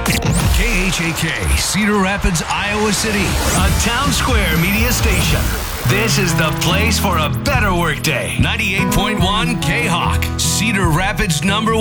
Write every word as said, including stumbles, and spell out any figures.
K H A K, Cedar Rapids, Iowa City, a Town Square media station. This is the place for a better workday. ninety-eight point one K-Hawk, Cedar Rapids number